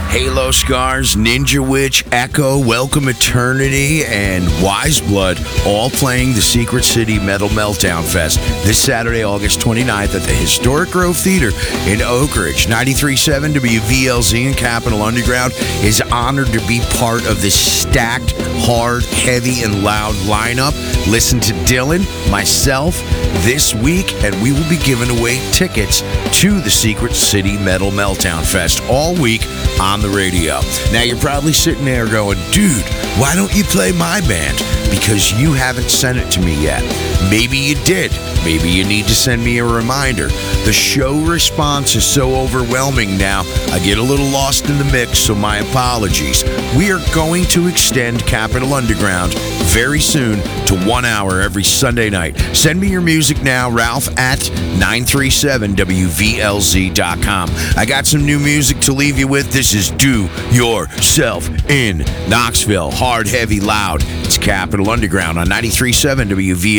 Halo Scars, Ninja Witch, Echo, Welcome Eternity, and Wise Blood all playing the Secret City Metal Meltdown Fest this Saturday, August 29th at the Historic Grove Theater in Oak Ridge. 93.7 WVLZ and Capital Underground is honored to be part of this stacked, hard, heavy, and loud lineup. Listen to Dylan, myself, this week, and we will be giving away tickets to the Secret City Metal Meltdown Fest all week on the radio. Now, you're probably sitting there going, dude, why don't you play my band? Because you haven't sent it to me yet. Maybe you did. Maybe you need to send me a reminder. The show response is so overwhelming now, I get a little lost in the mix, so my apologies. We are going to extend Capital Underground very soon to 1 hour every Sunday night. Send me your music now, Ralph at 937WVLZ.com. I got some new music to leave you with. This is Do Yourself in Knoxville. Hard, heavy, loud. It's Capital Underground on 93.7 WVLZ.